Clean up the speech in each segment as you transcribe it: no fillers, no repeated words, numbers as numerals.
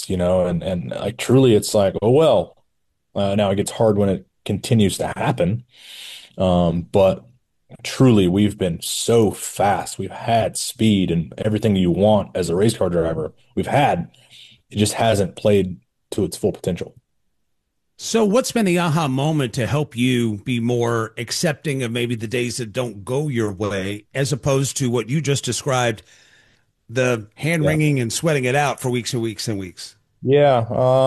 this, and like truly it's like, oh, well, now it gets hard when it continues to happen. But truly we've been so fast. We've had speed and everything you want as a race car driver. We've had, it just hasn't played to its full potential. So, what's been the aha moment to help you be more accepting of maybe the days that don't go your way, as opposed to what you just described, the hand Yeah. wringing and sweating it out for weeks and weeks and weeks? Yeah.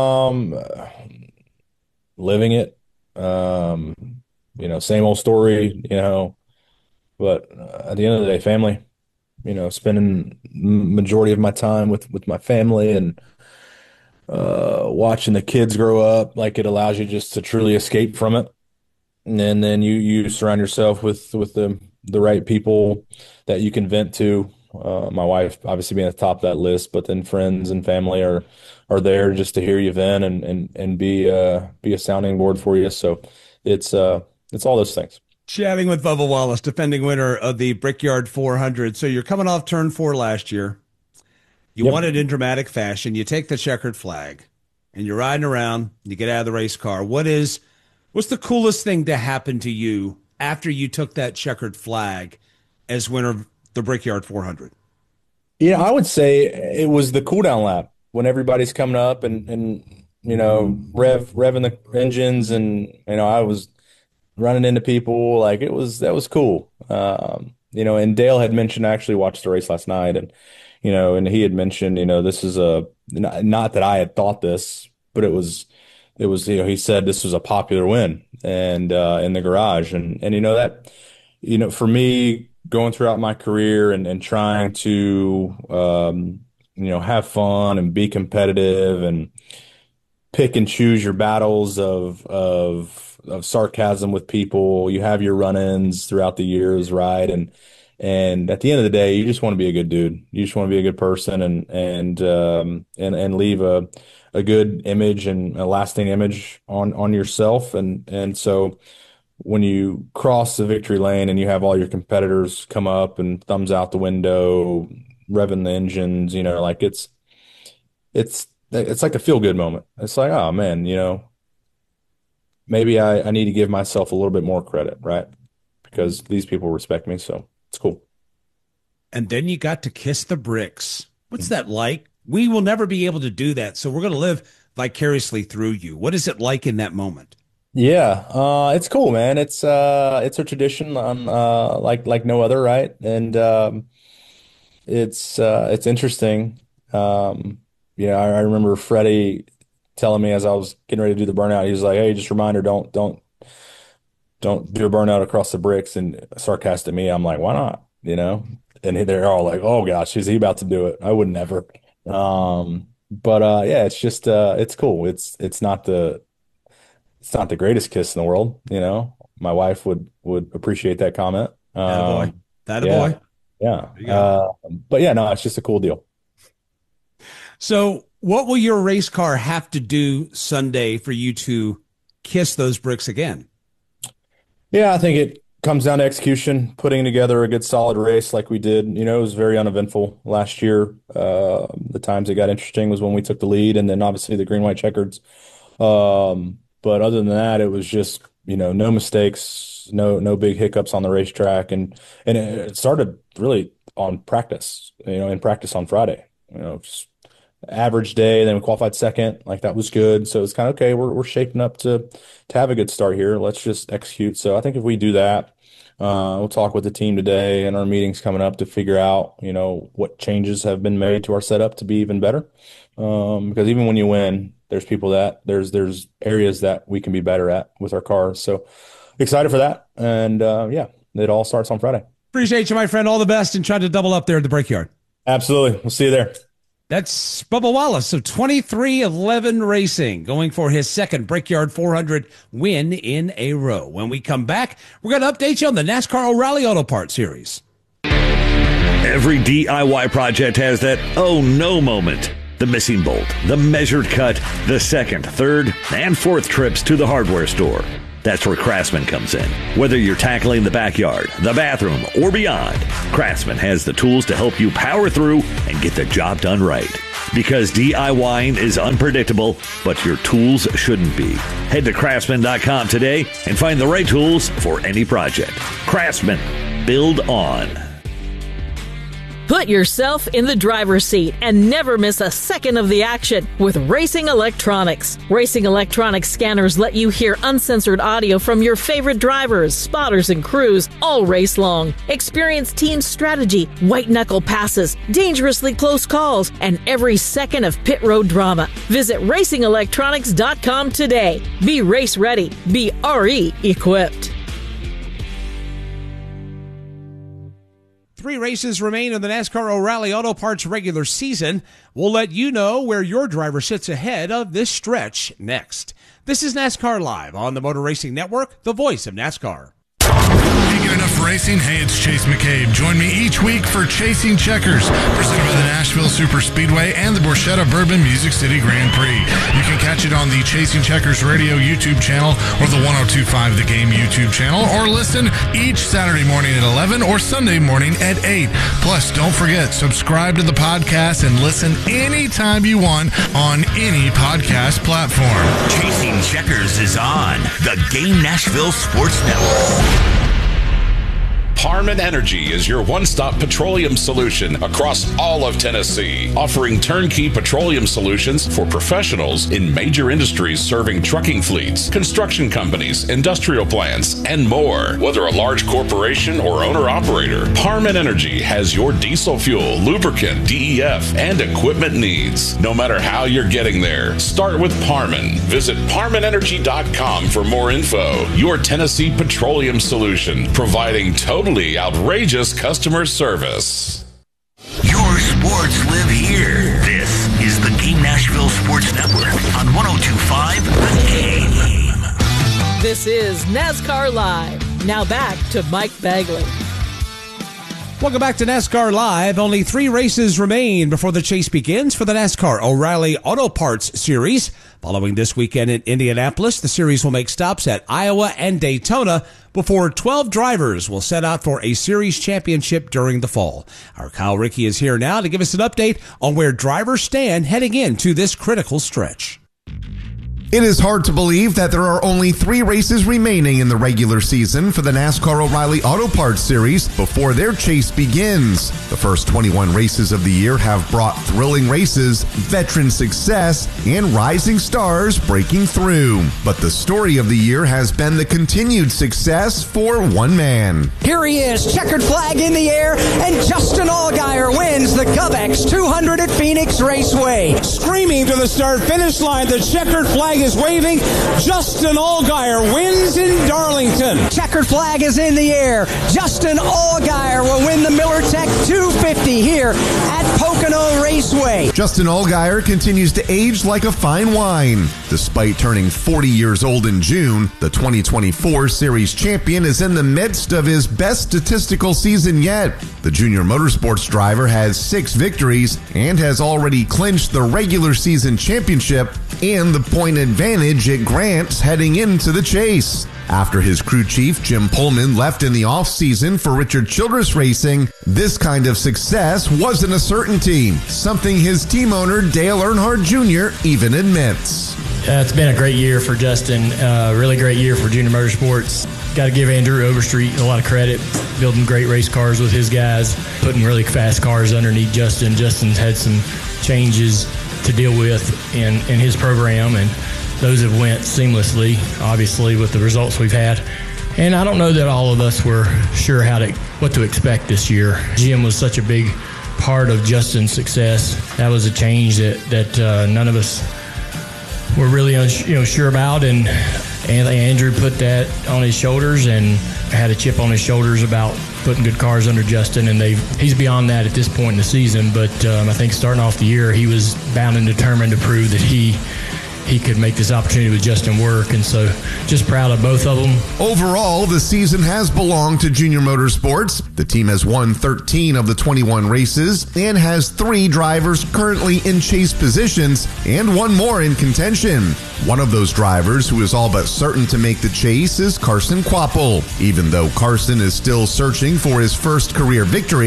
Living it. Um, same old story, but at the end of the day, family, spending majority of my time with my family and watching the kids grow up, like it allows you just to truly escape from it. And then you surround yourself with the right people that you can vent to. My wife obviously being at the top of that list, but then friends and family are there just to hear you vent and be a sounding board for you. So it's it's all those things. Chatting with Bubba Wallace, defending winner of the Brickyard 400. So, you're coming off turn four last year. You won Yep. it in dramatic fashion. You take the checkered flag and you're riding around. You get out of the race car. What's the coolest thing to happen to you after you took that checkered flag as winner of the Brickyard 400? Yeah, I would say it was the cool down lap when everybody's coming up and revving the engines and I was running into people like that was cool. And Dale had mentioned I actually watched the race last night and and he had mentioned this is a not that I had thought this, but it was he said this was a popular win and in the garage and that for me going throughout my career and trying to have fun and be competitive and pick and choose your battles of sarcasm with people. You have your run-ins throughout the years, right? And at the end of the day, you just want to be a good dude. You just want to be a good person and leave a good image and a lasting image on yourself. And so when you cross the victory lane and you have all your competitors come up and thumbs out the window, revving the engines, like it's like a feel good moment. It's like, oh man, maybe I need to give myself a little bit more credit, right? Because these people respect me, so it's cool. And then you got to kiss the bricks. What's that like? We will never be able to do that. So we're going to live vicariously through you. What is it like in that moment? Yeah, it's cool, man. It's a tradition on like no other, right? And it's interesting. I remember Freddie telling me as I was getting ready to do the burnout, he was like, "Hey, just a reminder, don't do a burnout across the bricks." And sarcastic at me, I'm like, "Why not?" And they're all like, "Oh gosh, is he about to do it?" I would never. But yeah, it's just it's cool. It's not the greatest kiss in the world. My wife would appreciate that comment. That a boy. That a Yeah, boy. yeah. There you go. But yeah, no, it's just a cool deal. So, what will your race car have to do Sunday for you to kiss those bricks again? Yeah, I think it comes down to execution, putting together a good solid race like we did. It was very uneventful last year. The times it got interesting was when we took the lead, and then obviously the green white checkers. But other than that, it was just no mistakes, no big hiccups on the racetrack, and it started really on practice. In practice on Friday. Just average day, then we qualified second. Like that was good. So it's kind of okay. We're shaping up to have a good start here. Let's just execute. So I think if we do that, we'll talk with the team today and our meetings coming up to figure out, what changes have been made to our setup to be even better. Because even when you win, there's people that there's areas that we can be better at with our cars. So excited for that. And yeah, it all starts on Friday. Appreciate you, my friend. All the best and try to double up there at the Brickyard. Absolutely. We'll see you there. That's Bubba Wallace of 2311 Racing going for his second Brickyard 400 win in a row. When we come back, we're going to update you on the NASCAR O'Reilly Auto Parts Series. Every DIY project has that oh no moment. The missing bolt, the measured cut, the second, third, and fourth trips to the hardware store. That's where Craftsman comes in. Whether you're tackling the backyard, the bathroom, or beyond, Craftsman has the tools to help you power through and get the job done right. Because DIYing is unpredictable, but your tools shouldn't be. Head to Craftsman.com today and find the right tools for any project. Craftsman. Build on. Put yourself in the driver's seat and never miss a second of the action with Racing Electronics. Racing Electronics scanners let you hear uncensored audio from your favorite drivers, spotters, and crews all race long. Experience team strategy, white-knuckle passes, dangerously close calls, and every second of pit road drama. Visit RacingElectronics.com today. Be race ready. Be RE equipped. 3 races remain in the NASCAR O'Reilly Auto Parts regular season. We'll let you know where your driver sits ahead of this stretch next. This is NASCAR Live on the Motor Racing Network, the voice of NASCAR. Can't get enough racing? Hey, it's Chase McCabe. Join me each week for Chasing Checkers, presented by the Nashville Super Speedway and the Borchetta Bourbon Music City Grand Prix. You can catch it on the Chasing Checkers Radio YouTube channel or the 102.5 The Game YouTube channel, or listen each Saturday morning at 11 or Sunday morning at 8. Plus, don't forget, subscribe to the podcast and listen anytime you want on any podcast platform. Chasing Checkers is on the Game Nashville Sports Network. Parman Energy is your one-stop petroleum solution across all of Tennessee, offering turnkey petroleum solutions for professionals in major industries serving trucking fleets, construction companies, industrial plants, and more. Whether a large corporation or owner-operator, Parman Energy has your diesel fuel, lubricant, DEF, and equipment needs. No matter how you're getting there, start with Parman. Visit ParmanEnergy.com for more info. Your Tennessee petroleum solution, providing totally outrageous customer service. Your sports live here. This is the Game Nashville Sports Network on 102.5 The Game. This is NASCAR Live. Now back to Mike Bagley. Welcome back to NASCAR Live. Only 3 races remain before the chase begins for the NASCAR O'Reilly Auto Parts Series. Following this weekend in Indianapolis, the series will make stops at Iowa and Daytona before 12 drivers will set out for a series championship during the fall. Our Kyle Rickey is here now to give us an update on where drivers stand heading into this critical stretch. It is hard to believe that there are only 3 races remaining in the regular season for the NASCAR O'Reilly Auto Parts Series before their chase begins. The first 21 races of the year have brought thrilling races, veteran success, and rising stars breaking through. But the story of the year has been the continued success for one man. Here he is, checkered flag in the air, and Justin Allgaier wins the GovX 200 at Phoenix Raceway. Screaming to the start-finish line, the checkered flag is waving. Justin Allgaier wins in Darlington. Checkered flag is in the air. Justin Allgaier will win the Miller Tech 250 here at Pocono Raceway. Justin Allgaier continues to age like a fine wine. Despite turning 40 years old in June, the 2024 Series champion is in the midst of his best statistical season yet. The junior motorsports driver has 6 victories and has already clinched the regular season championship and the point advantage it grants heading into the chase. After his crew chief, Jim Pullman, left in the offseason for Richard Childress Racing, this kind of success wasn't a certainty, something his team owner, Dale Earnhardt Jr., even admits. It's been a great year for Justin, really great year for junior motorsports. Got to give Andrew Overstreet a lot of credit, building great race cars with his guys, putting really fast cars underneath Justin. Justin's had some changes to deal with in his program, and those have went seamlessly, obviously, with the results we've had. And I don't know that all of us were sure what to expect this year. Jim was such a big part of Justin's success. That was a change that none of us were really sure about, and Andrew put that on his shoulders and had a chip on his shoulders about putting good cars under Justin, and he's beyond that at this point in the season. But I think starting off the year, he was bound and determined to prove that he could make this opportunity with Justin work, and so just proud of both of them. Overall, the season has belonged to Junior Motorsports. The team has won 13 of the 21 races and has 3 drivers currently in chase positions and 1 more in contention. One of those drivers who is all but certain to make the chase is Carson Kvapil. Even though Carson is still searching for his first career victory,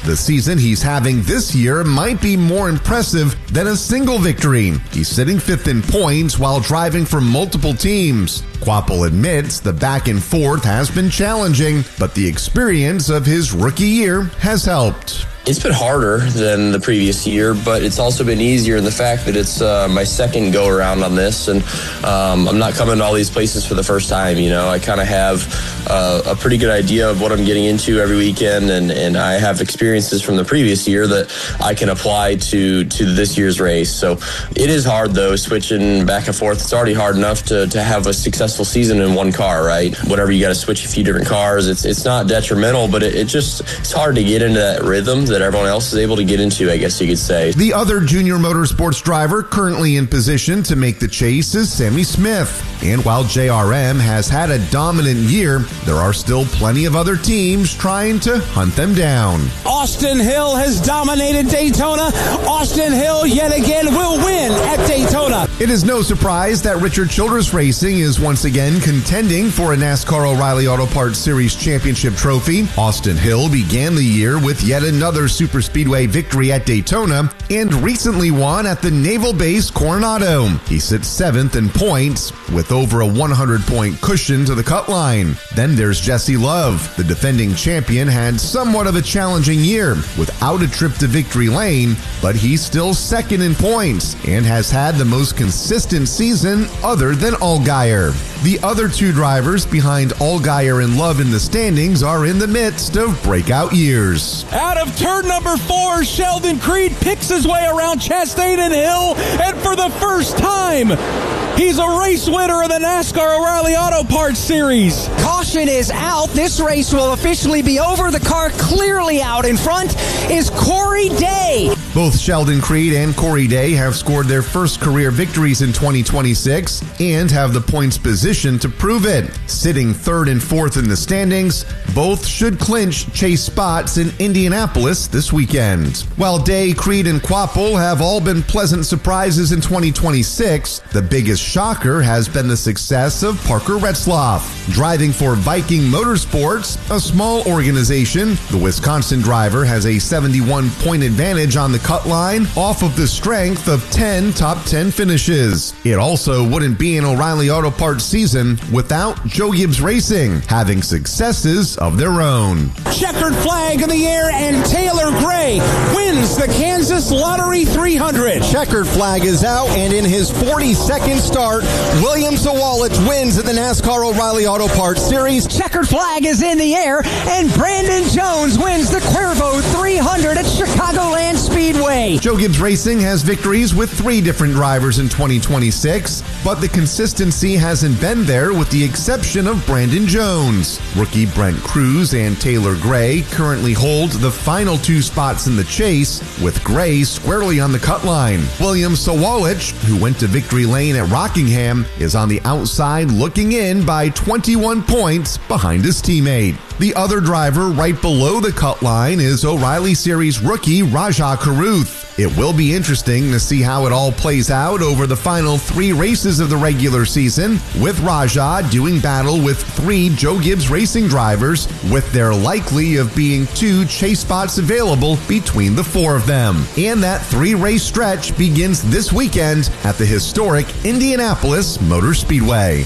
The season he's having this year might be more impressive than a single victory. He's sitting 5th in points while driving for multiple teams. Kvapil admits the back and forth has been challenging, but the experience of his rookie year has helped. It's been harder than the previous year, but it's also been easier in the fact that it's my second go around on this, and I'm not coming to all these places for the first time. You know, I kind of have a pretty good idea of what I'm getting into every weekend, and I have experiences from the previous year that I can apply to this year's race. So it is hard, though, switching back and forth. It's already hard enough to have a successful season in one car, right? Whenever you got to switch a few different cars, it's not detrimental, but it's hard to get into that rhythm that everyone else is able to get into, I guess you could say. The other junior motorsports driver currently in position to make the chase is Sammy Smith. And while JRM has had a dominant year, there are still plenty of other teams trying to hunt them down. Austin Hill has dominated Daytona. Austin Hill yet again will win at Daytona. It is no surprise that Richard Childress Racing is once again contending for a NASCAR O'Reilly Auto Parts Series championship trophy. Austin Hill began the year with yet another Super Speedway victory at Daytona and recently won at the Naval Base Coronado. He sits 7th in points with over a 100-point cushion to the cut line. Then there's Jesse Love. The defending champion had somewhat of a challenging year without a trip to victory lane, but he's still 2nd in points and has had the most consistent season other than Allgaier. The other two drivers behind Allgaier and Love in the standings are in the midst of breakout years. Out of turn number 4, Sheldon Creed picks his way around Chastain and Hill, and for the first time, he's a race winner of the NASCAR O'Reilly Auto Parts Series. Caution is out. This race will officially be over. The car clearly out in front is Corey Day. Both Sheldon Creed and Corey Day have scored their first career victories in 2026 and have the points position to prove it. Sitting 3rd and 4th in the standings, both should clinch chase spots in Indianapolis this weekend. While Day, Creed, and Kvapil have all been pleasant surprises in 2026, the biggest shocker has been the success of Parker Retzlaff. Driving for Viking Motorsports, a small organization, the Wisconsin driver has a 71-point advantage on the cut line off of the strength of 10 top 10 finishes. It also wouldn't be an O'Reilly Auto Parts season without Joe Gibbs Racing having successes of their own. Checkered flag in the air, and Taylor Gray wins the Kansas Lottery 300. Checkered flag is out, and in his 42nd start, William Sawalich wins at the NASCAR O'Reilly Auto Parts Series. Checkered flag is in the air, and Brandon Jones wins the Cuervo 300 at Chicagoland Speedway. Joe Gibbs Racing has victories with 3 different drivers in 2026, but the consistency hasn't been there with the exception of Brandon Jones. Rookie Brent Cruz and Taylor Gray currently hold the final 2 spots in the chase, with Gray squarely on the cut line. William Sawalich, who went to victory lane at Rockingham, is on the outside looking in by 21 points behind his teammate. The other driver right below the cut line is O'Reilly Series rookie Rajah Caruth. It will be interesting to see how it all plays out over the final 3 races of the regular season, with Rajah doing battle with 3 Joe Gibbs Racing drivers, with there likely of being 2 chase spots available between the 4 of them. And that 3-race stretch begins this weekend at the historic Indianapolis Motor Speedway.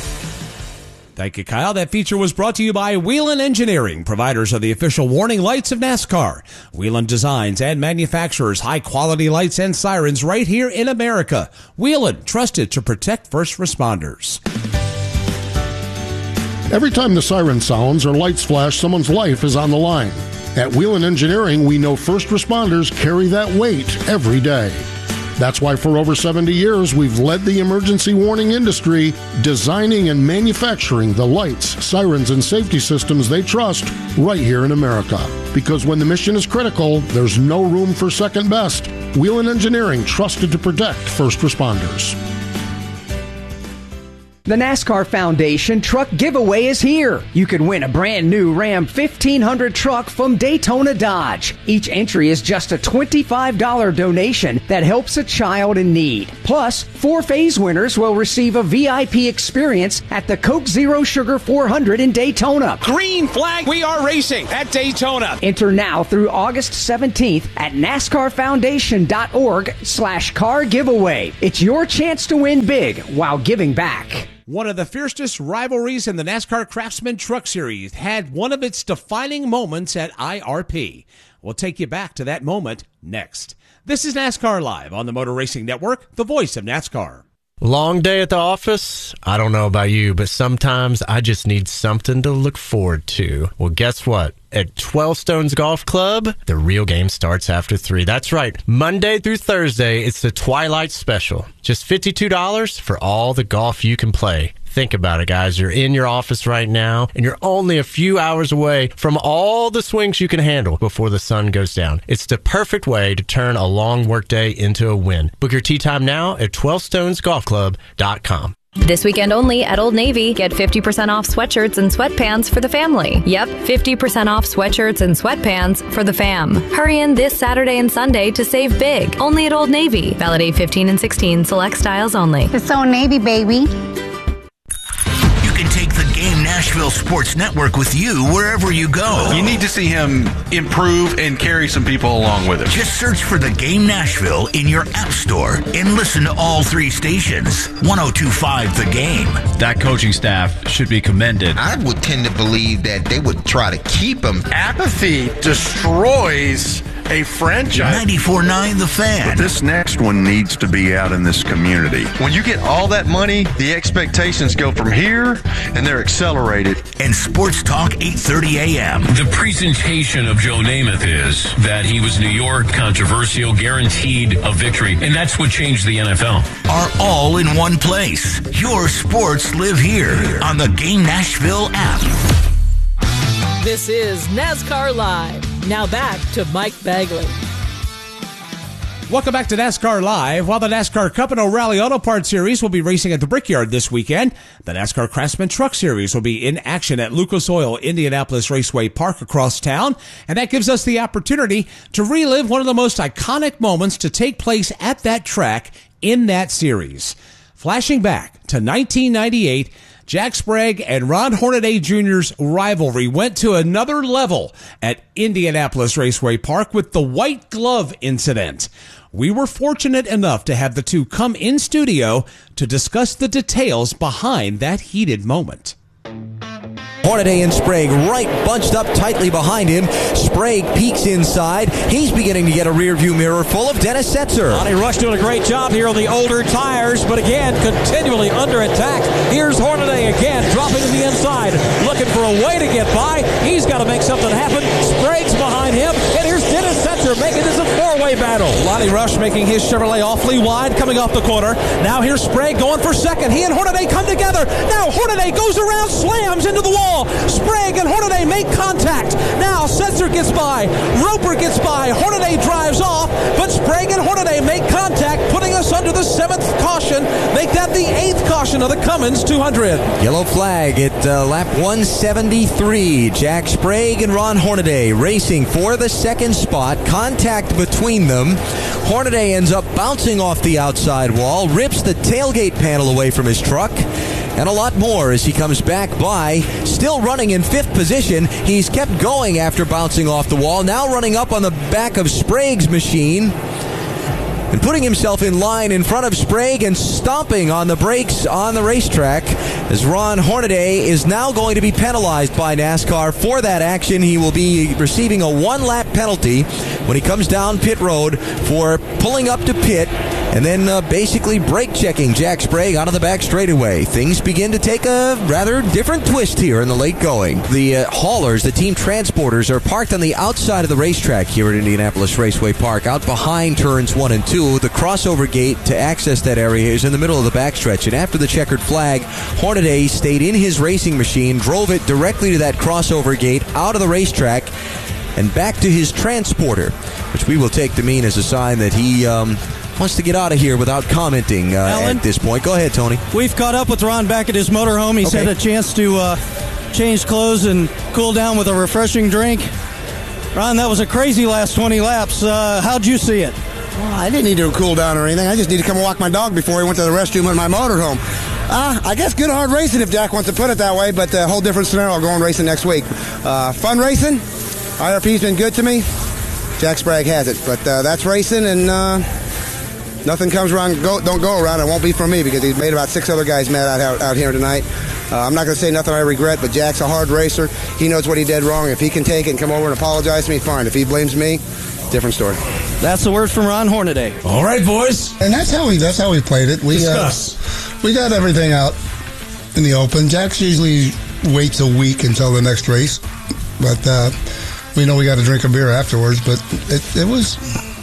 Thank you, Kyle. That feature was brought to you by Whelen Engineering, providers of the official warning lights of NASCAR. Whelen designs and manufactures high-quality lights and sirens right here in America. Whelen, trusted to protect first responders. Every time the siren sounds or lights flash, someone's life is on the line. At Whelen Engineering, we know first responders carry that weight every day. That's why for over 70 years, we've led the emergency warning industry, designing and manufacturing the lights, sirens, and safety systems they trust right here in America. Because when the mission is critical, there's no room for second best. Whelen Engineering, trusted to protect first responders. The NASCAR Foundation Truck Giveaway is here. You can win a brand new Ram 1500 truck from Daytona Dodge. Each entry is just a $25 donation that helps a child in need. Plus, 4 phase winners will receive a VIP experience at the Coke Zero Sugar 400 in Daytona. Green flag, we are racing at Daytona. Enter now through August 17th at NASCARFoundation.org/car giveaway. It's your chance to win big while giving back. One of the fiercest rivalries in the NASCAR Craftsman Truck Series had one of its defining moments at IRP. We'll take you back to that moment next. This is NASCAR Live on the Motor Racing Network, the voice of NASCAR. Long day at the office? I don't know about you, but sometimes I just need something to look forward to. Well, guess what? At 12 Stones Golf Club, the real game starts after 3. That's right. Monday through Thursday, it's the Twilight Special. Just $52 for all the golf you can play. Think about it, guys. You're in your office right now, and you're only a few hours away from all the swings you can handle before the sun goes down. It's the perfect way to turn a long workday into a win. Book your tee time now at 12stonesgolfclub.com. This weekend only at Old Navy, get 50% off sweatshirts and sweatpants for the family. Yep, 50% off sweatshirts and sweatpants for the fam. Hurry in this Saturday and Sunday to save big. Only at Old Navy. Valid 8/15 and 16. Select styles only. It's Old Navy, baby. Take the Game Nashville Sports Network with you wherever you go. You need to see him improve and carry some people along with him. Just search for the Game Nashville in your app store and listen to all 3 stations. 102.5 The Game. That coaching staff should be commended. I would tend to believe that they would try to keep him. Apathy destroys a franchise. 94.9 The Fan. But this next one needs to be out in this community. When you get all that money, the expectations go from here and they're accelerated. And Sports Talk 8:30 a.m. The presentation of Joe Namath is that he was New York, controversial, guaranteed a victory, and that's what changed the NFL. Are all in one place. Your sports live here on the Game Nashville app. This is NASCAR Live. Now back to Mike Bagley. Welcome back to NASCAR Live. While the NASCAR Cup and O'Reilly Auto Parts Series will be racing at the Brickyard this weekend, the NASCAR Craftsman Truck Series will be in action at Lucas Oil Indianapolis Raceway Park across town, and that gives us the opportunity to relive one of the most iconic moments to take place at that track in that series. Flashing back to 1998, Jack Sprague and Ron Hornaday Jr.'s rivalry went to another level at Indianapolis Raceway Park with the white glove incident. We were fortunate enough to have the two come in studio to discuss the details behind that heated moment. Hornaday and Sprague right bunched up tightly behind him. Sprague peeks inside. He's beginning to get a rear view mirror full of Dennis Setzer. Lonnie Rush doing a great job here on the older tires, but again, continually under attack. Here's Hornaday again, dropping to the inside, looking for a way to get by. He's got to make something happen. Sprague's behind him, and here's Dennis Setzer making this a 4-way battle. Lonnie Rush making his Chevrolet awfully wide, coming off the corner. Now here's Sprague going for second. He and Hornaday come together. Now Hornaday goes around, slams into the wall. Sprague and Hornaday make contact. Now Setzer gets by. Roper gets by. Hornaday drives off, but Sprague and Hornaday make contact, putting us under the 7th caution. Make that the 8th caution of the Cummins 200. Yellow flag at lap 173. Jack Sprague and Ron Hornaday racing for the 2nd spot. Contact between them. Hornaday ends up bouncing off the outside wall, rips the tailgate panel away from his truck, and a lot more as he comes back by, still running in 5th position. He's kept going after bouncing off the wall, now running up on the back of Sprague's machine and putting himself in line in front of Sprague and stomping on the brakes on the racetrack, as Ron Hornaday is now going to be penalized by NASCAR for that action. He will be receiving a 1-lap penalty when he comes down pit road for pulling up to pit and then basically brake checking Jack Sprague out of the back straightaway. Things begin to take a rather different twist here in the late going. The haulers, the team transporters, are parked on the outside of the racetrack here at Indianapolis Raceway Park, out behind turns 1 and 2. The crossover gate to access that area is in the middle of the backstretch, and after the checkered flag, Hornaday stayed in his racing machine, drove it directly to that crossover gate, out of the racetrack, and back to his transporter, which we will take to mean as a sign that he wants to get out of here without commenting at this point. Go ahead, Tony. We've caught up with Ron back at his motorhome. He's had a chance to change clothes and cool down with a refreshing drink. Ron, that was a crazy last 20 laps. How'd you see it? Well, I didn't need to cool down or anything. I just need to come and walk my dog before he went to the restroom in my motorhome. I guess good hard racing if Jack wants to put it that way, but a whole different scenario going racing next week. Fun racing. IRP's been good to me. Jack Sprague has it, but that's racing, and nothing comes around, don't go around. It won't be from me because he's made about 6 other guys mad out here tonight. I'm not going to say nothing I regret, but Jack's a hard racer. He knows what he did wrong. If he can take it and come over and apologize to me, fine. If he blames me, different story. That's the word from Ron Hornaday. All right, boys. And that's how we played it. We got everything out in the open. Jack usually waits a week until the next race, but we know we got to drink a beer afterwards. But it was.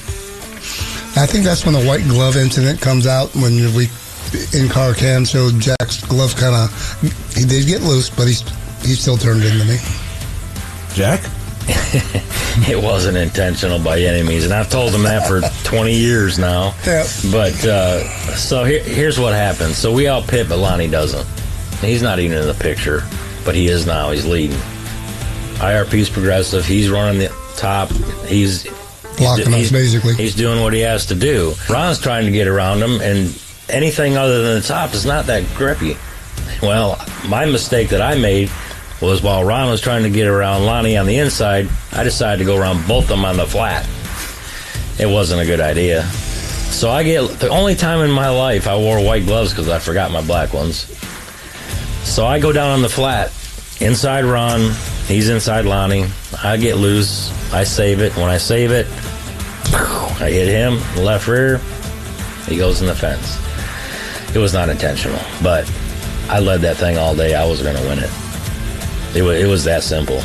I think that's when the white glove incident comes out, when we in-car cam showed Jack's glove kind of, he did get loose, but he still turned into me. Jack? It wasn't intentional by any means, and I've told him that for 20 years now. Yeah. But so here's what happened. So we all pit, but Lonnie doesn't. He's not even in the picture, but he is now. He's leading. IRP's progressive. He's running the top. He's blocking us, basically. He's doing what he has to do. Ron's trying to get around him, and anything other than the top is not that grippy. Well, my mistake that I made was while Ron was trying to get around Lonnie on the inside, I decided to go around both of them on the flat. It wasn't a good idea. So the only time in my life I wore white gloves because I forgot my black ones. So I go down on the flat, inside Ron, he's inside Lonnie. I get loose, I save it. When I save it, I hit him, left rear, he goes in the fence. It was not intentional, but I led that thing all day. I was going to win it. It was that simple.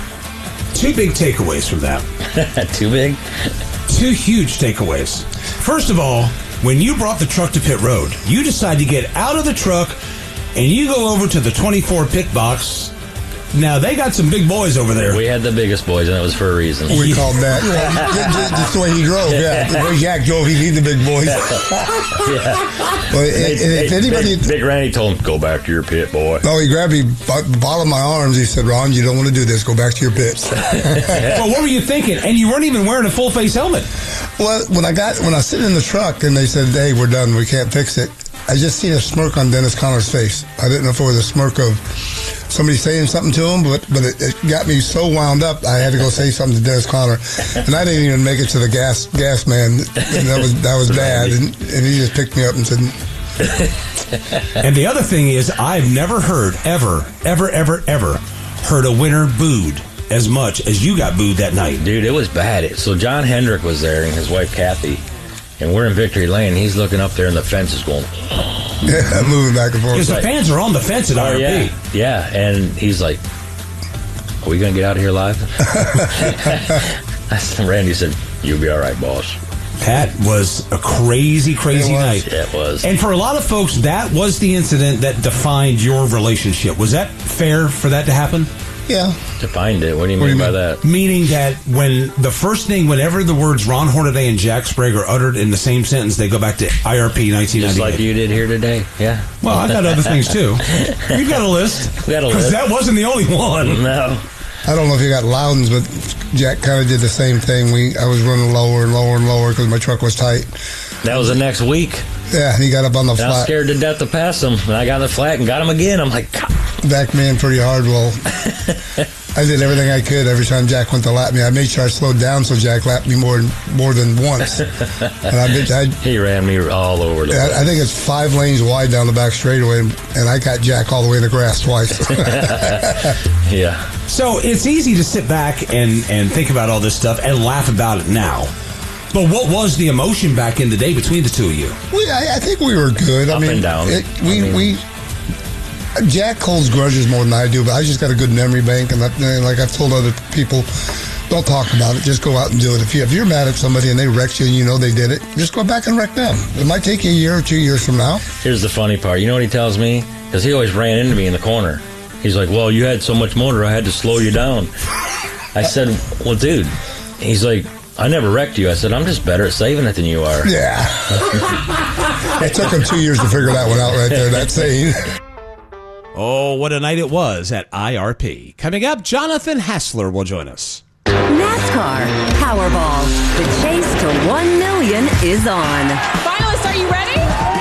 2 big takeaways from that. Too big? 2 huge takeaways. First of all, when you brought the truck to pit road, you decided to get out of the truck and you go over to the 24 pit box. Now, they got some big boys over there. We had the biggest boys, and it was for a reason. We called that. That's the way he drove, yeah. The way Jack drove, he needed the big boys. Yeah. Well, if anybody... Big Randy told him, go back to your pit, boy. No, he grabbed me by the bottom of my arms. He said, Ron, you don't want to do this. Go back to your pits. Well, what were you thinking? And you weren't even wearing a full-face helmet. Well, when I was sitting in the truck, and they said, hey, we're done. We can't fix it. I just seen a smirk on Dennis Connor's face. I didn't know if it was a smirk of somebody saying something to him, but it got me so wound up, I had to go say something to Dennis Connor. And I didn't even make it to the gas man. And that was bad. And he just picked me up and said... And the other thing is, I've never heard, ever heard a winner booed as much as you got booed that night. Dude, it was bad. So John Hendrick was there and his wife Kathy, and we're in Victory Lane, and he's looking up there and the fence is going... Yeah, moving back and forth. Because the fans are on the fence at IRP. Yeah, and he's like, are we going to get out of here live? Randy said, you'll be all right, boss. That was a crazy night. Yeah, it was. And for a lot of folks, that was the incident that defined your relationship. Was that fair for that to happen? Yeah. Defined it? What do you mean by that? Meaning that whenever the words Ron Hornaday and Jack Sprague are uttered in the same sentence, they go back to IRP 1998. Just like you did here today, yeah. Well, I got other things too. You've got a list. We got a list. Because that wasn't the only one. No. I don't know if you got Loudons, but Jack kind of did the same thing. I was running lower and lower and lower because my truck was tight. That was the next week. Yeah, he got up on the flat. I was scared to death to pass him, and I got on the flat and got him again. I'm like, God. Back man pretty hard. Well, I did everything I could every time Jack went to lap me. I made sure I slowed down so Jack lapped me more than once. And he ran me all over the place. I think it's 5 lanes wide down the back straightaway, and I got Jack all the way in the grass twice. Yeah. So it's easy to sit back and think about all this stuff and laugh about it now. But what was the emotion back in the day between the two of you? I think we were good. Up and down. Jack holds grudges more than I do, but I just got a good memory bank, and like I've told other people, don't talk about it. Just go out and do it. If you're mad at somebody and they wrecked you and you know they did it, just go back and wreck them. It might take you a year or 2 years from now. Here's the funny part. You know what he tells me? Because he always ran into me in the corner. He's like, well, you had so much motor, I had to slow you down. I said, well, dude, he's like, I never wrecked you. I said, I'm just better at saving it than you are. Yeah. It took him 2 years to figure that one out right there, that saying. Oh, what a night it was at IRP. Coming up, Jonathan Hassler will join us. NASCAR Powerball. The chase to 1 million is on. Finalists, are you ready?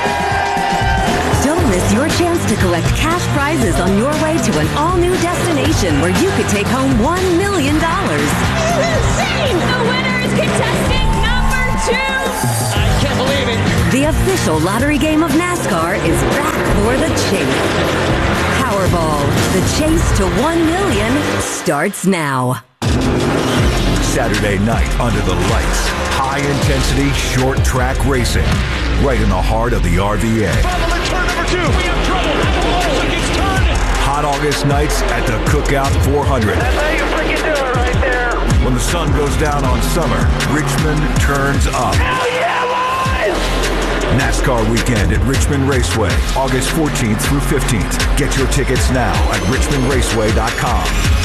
Don't miss your chance to collect cash prizes on your way to an all-new destination where you could take home $1 million. Insane! The winner is contestant number 2. I can't believe it. The official lottery game of NASCAR is back for the chase. Powerball. The chase to 1 million starts now. Saturday night under the lights. High-intensity, short-track racing. Right in the heart of the RVA. Turn number 2. We have trouble. It's turned. Hot August nights at the Cookout 400. That's how you freaking do it right there. When the sun goes down on summer, Richmond turns up. Hell yeah, boys! NASCAR weekend at Richmond Raceway, August 14th through 15th. Get your tickets now at richmondraceway.com.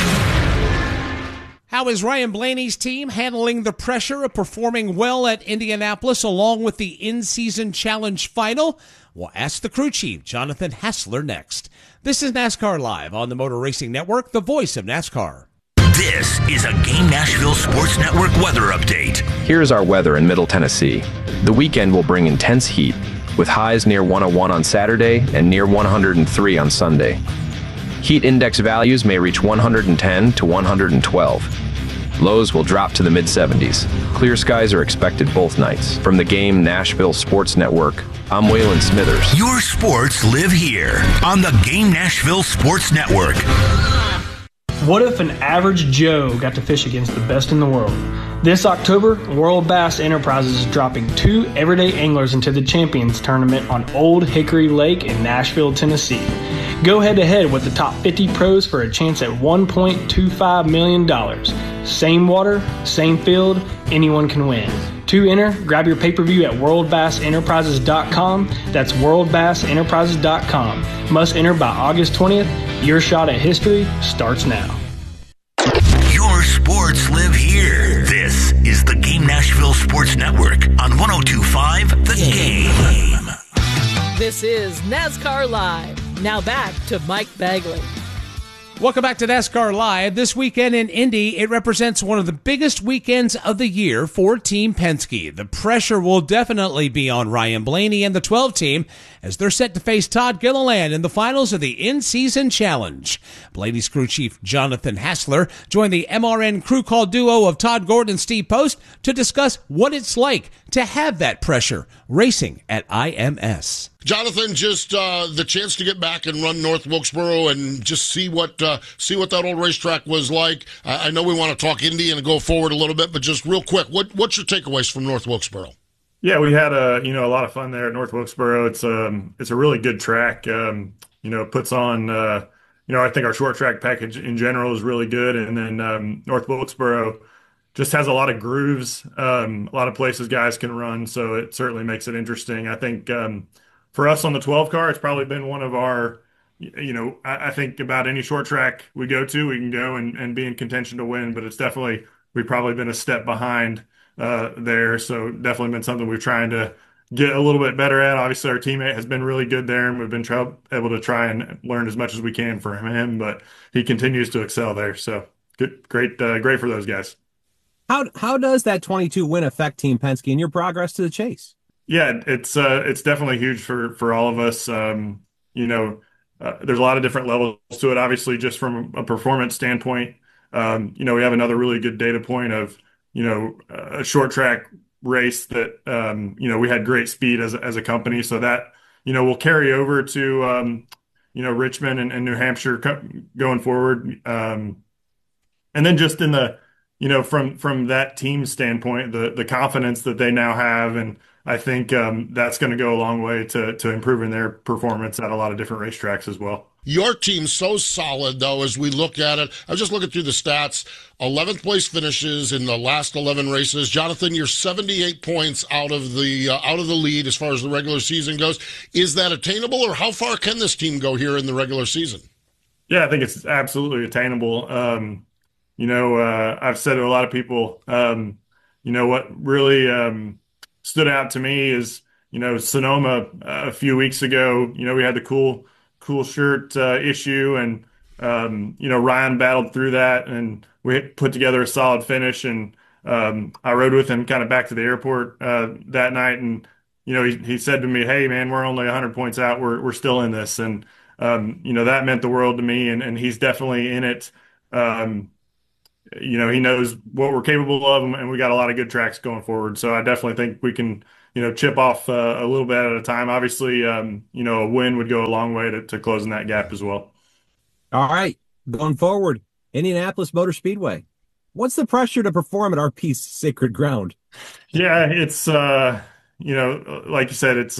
How is Ryan Blaney's team handling the pressure of performing well at Indianapolis along with the in-season challenge final? We'll ask the crew chief, Jonathan Hassler, next. This is NASCAR Live on the Motor Racing Network, the voice of NASCAR. This is a Game Nashville Sports Network weather update. Here's our weather in Middle Tennessee. The weekend will bring intense heat, with highs near 101 on Saturday and near 103 on Sunday. Heat index values may reach 110 to 112. Lows will drop to the mid-70s. Clear skies are expected both nights. From the Game Nashville Sports Network, I'm Waylon Smithers. Your sports live here on the Game Nashville Sports Network. What if an average Joe got to fish against the best in the world? This October, World Bass Enterprises is dropping 2 everyday anglers into the Champions Tournament on Old Hickory Lake in Nashville, Tennessee. Go head-to-head with the top 50 pros for a chance at $1.25 million. Same water, same field, anyone can win. To enter, grab your pay-per-view at worldbassenterprises.com. That's worldbassenterprises.com. Must enter by August 20th. Your shot at history starts now. Your sports live here. This is the Game Nashville Sports Network on 102.5 The Game. This is NASCAR Live. Now back to Mike Bagley. Welcome back to NASCAR Live. This weekend in Indy, it represents one of the biggest weekends of the year for Team Penske. The pressure will definitely be on Ryan Blaney and the 12 team as they're set to face Todd Gilliland in the finals of the in-season challenge. Blaney's crew chief Jonathan Hassler joined the MRN crew call duo of Todd Gordon and Steve Post to discuss what it's like to have that pressure racing at IMS. Jonathan, just the chance to get back and run North Wilkesboro and just see what that old racetrack was like. I know we want to talk Indy and go forward a little bit, but just real quick, what's your takeaways from North Wilkesboro? Yeah, we had a lot of fun there at North Wilkesboro. It's a really good track. Puts on I think our short track package in general is really good, and then North Wilkesboro just has a lot of grooves, a lot of places guys can run, so it certainly makes it interesting. I think for us on the 12 car, it's probably been one of our, I think about any short track we go to, we can go and be in contention to win, but we've probably been a step behind there. So definitely been something we're trying to get a little bit better at. Obviously our teammate has been really good there and we've been able to try and learn as much as we can from him, but he continues to excel there. So great for those guys. How does that 22 win affect Team Penske and your progress to the chase? Yeah, it's definitely huge for all of us. There's a lot of different levels to it. Obviously, just from a performance standpoint, we have another really good data point of, a short track race that, we had great speed as a company. So that, will carry over to, Richmond and New Hampshire going forward. And then just in the, from that team standpoint, the confidence that they now have, and I think that's going to go a long way to improving their performance at a lot of different racetracks as well. Your team's so solid, though, as we look at it. I was just looking through the stats. 11th place finishes in the last 11 races. Jonathan, you're 78 points out of the lead as far as the regular season goes. Is that attainable, or how far can this team go here in the regular season? Yeah, I think it's absolutely attainable. I've said to a lot of people, what really stood out to me is, Sonoma a few weeks ago, we had the cool shirt issue, and Ryan battled through that, and we put together a solid finish. And I rode with him kind of back to the airport that night, and he said to me, "Hey man, we're only 100 points out. We're still in this," and that meant the world to me. And he's definitely in it. He knows what we're capable of, and we got a lot of good tracks going forward. So I definitely think we can, chip off a little bit at a time. Obviously, a win would go a long way to closing that gap as well. All right, going forward, Indianapolis Motor Speedway. What's the pressure to perform at RP's sacred ground? Yeah, it's like you said, it's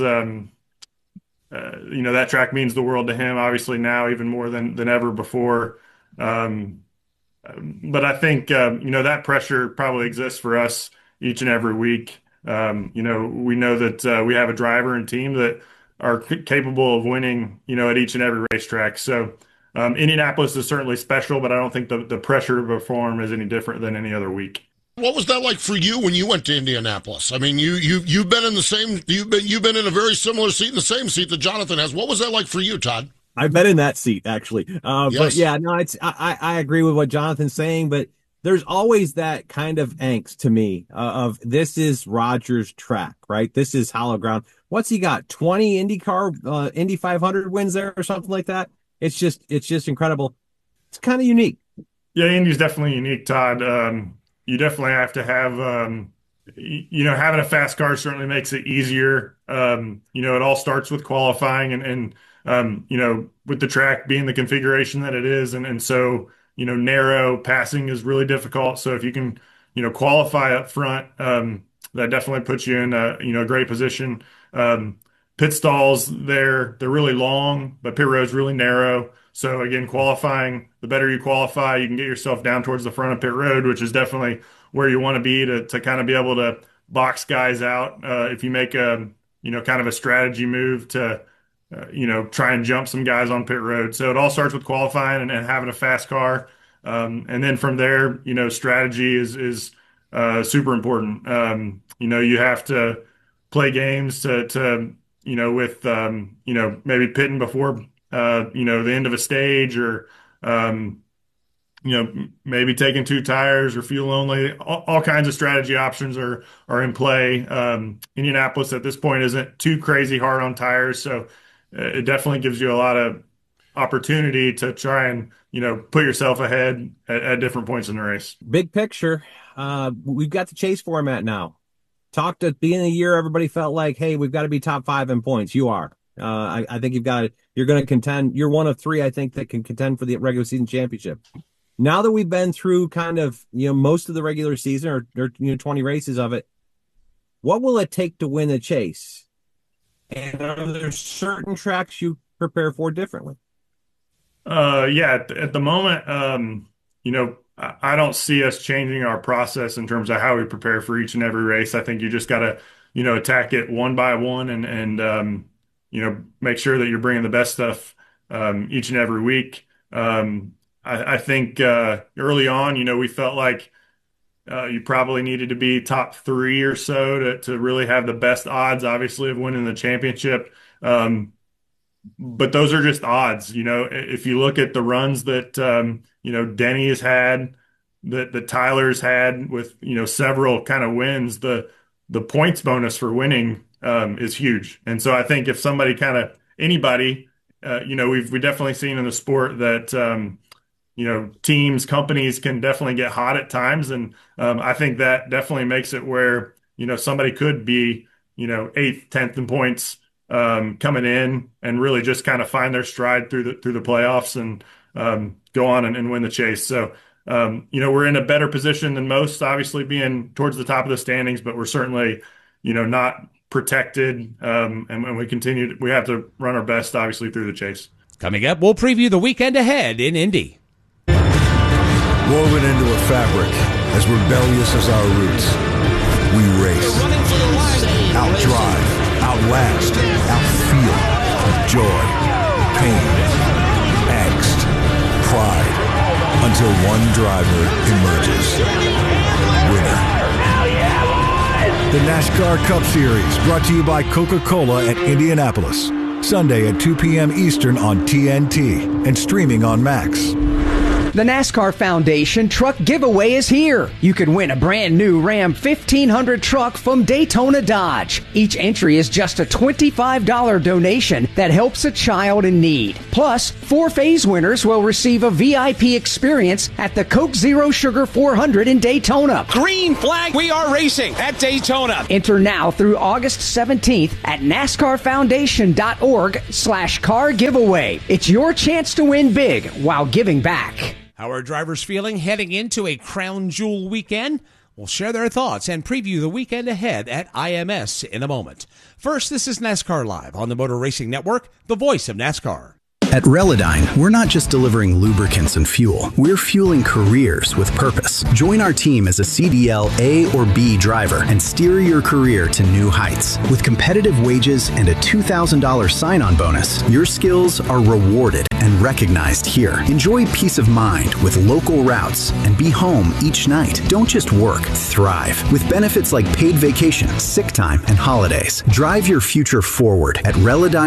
that track means the world to him. Obviously now even more than ever before. But I think that pressure probably exists for us each and every week. We know that we have a driver and team that are capable of winning, at each and every racetrack. So Indianapolis is certainly special, but I don't think the pressure to perform is any different than any other week. What was that like for you when you went to Indianapolis? I mean, you've been in the same, you've been in a very similar seat, in the same seat that Jonathan has. What was that like for you, Todd? I've been in that seat actually. Yes. But yeah, no, I agree with what Jonathan's saying, but there's always that kind of angst to me of this is Rogers' track, right? This is hollow ground. What's he got? 20 IndyCar, Indy 500 wins there or something like that. It's just incredible. It's kind of unique. Yeah, Indy's definitely unique, Todd. You definitely have to have, having a fast car certainly makes it easier. It all starts with qualifying and with the track being the configuration that it is. And so, narrow passing is really difficult. So if you can, qualify up front, that definitely puts you in a great position. Pit stalls they're really long, but pit road's really narrow. So again, qualifying, the better you qualify, you can get yourself down towards the front of pit road, which is definitely where you want to be to kind of be able to box guys out. If you make a, kind of a strategy move to, try and jump some guys on pit road. So it all starts with qualifying and having a fast car. And then from there, strategy is super important. You have to play games to with, maybe pitting before, the end of a stage or, maybe taking 2 tires or fuel only. All kinds of strategy options are in play. Indianapolis at this point isn't too crazy hard on tires, so it definitely gives you a lot of opportunity to try and put yourself ahead at different points in the race. Big picture, we've got the chase format now. Talked at the beginning of the year, everybody felt like, hey, we've got to be top 5 in points. You are. I think you're going to contend. You're one of 3, I think, that can contend for the regular season championship. Now that we've been through kind of, most of the regular season or 20 races of it, what will it take to win the chase? And are there certain tracks you prepare for differently? At the moment, I don't see us changing our process in terms of how we prepare for each and every race. I think you just got to, attack it one by one and make sure that you're bringing the best stuff each and every week. I think early on, we felt like you probably needed to be top 3 or so to really have the best odds, obviously, of winning the championship. But those are just odds. If you look at the runs that, Denny has had, that Tyler's had with, several kind of wins, the points bonus for winning is huge. And so I think if somebody anybody, we've definitely seen in the sport that, teams, companies can definitely get hot at times. And I think that definitely makes it where, somebody could be, 8th, 10th in points coming in and really just kind of find their stride through the playoffs and go on and win the chase. So, we're in a better position than most, obviously being towards the top of the standings, but we're certainly, not protected. And we have to run our best, obviously, through the chase. Coming up, we'll preview the weekend ahead in Indy. Woven into a fabric, as rebellious as our roots, we race, outdrive, outlast, outfeel, joy, pain, angst, pride, until one driver emerges winner. The NASCAR Cup Series, brought to you by Coca-Cola at Indianapolis. Sunday at 2 p.m. Eastern on TNT and streaming on Max. The NASCAR Foundation Truck Giveaway is here. You can win a brand new Ram 1500 truck from Daytona Dodge. Each entry is just a $25 donation that helps a child in need. Plus, 4 phase winners will receive a VIP experience at the Coke Zero Sugar 400 in Daytona. Green flag, we are racing at Daytona. Enter now through August 17th at NASCARFoundation.org/car giveaway. It's your chance to win big while giving back. How are drivers feeling heading into a crown jewel weekend? We'll share their thoughts and preview the weekend ahead at IMS in a moment. First, this is NASCAR Live on the Motor Racing Network, the voice of NASCAR. At Relodyne, we're not just delivering lubricants and fuel. We're fueling careers with purpose. Join our team as a CDL A or B driver and steer your career to new heights. With competitive wages and a $2,000 sign-on bonus, your skills are rewarded and recognized here. Enjoy peace of mind with local routes and be home each night. Don't just work, thrive. With benefits like paid vacation, sick time, and holidays. Drive your future forward at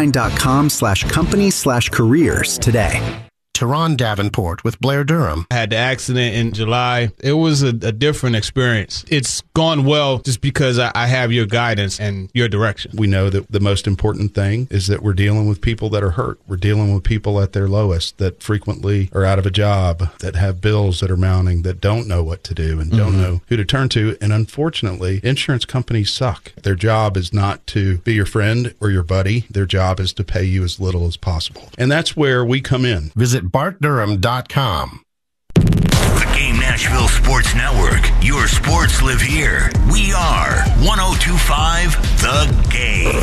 Relodyne.com/company/careers today. Teron Davenport with Blair Durham. I had the accident in July. It was a different experience. It's gone well just because I have your guidance and your direction. We know that the most important thing is that we're dealing with people that are hurt. We're dealing with people at their lowest that frequently are out of a job, that have bills that are mounting, that don't know what to do and don't know who to turn to. And unfortunately, insurance companies suck. Their job is not to be your friend or your buddy. Their job is to pay you as little as possible. And that's where we come in. Visit BartDurham.com. The Game Nashville Sports Network. Your sports live here. We are 102.5 The Game.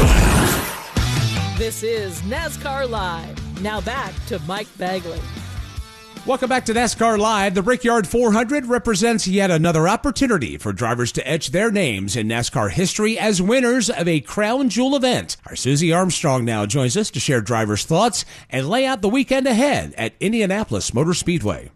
This is NASCAR Live. Now back to Mike Bagley. Welcome back to NASCAR Live. The Brickyard 400 represents yet another opportunity for drivers to etch their names in NASCAR history as winners of a crown jewel event. Our Susie Armstrong now joins us to share drivers' thoughts and lay out the weekend ahead at Indianapolis Motor Speedway.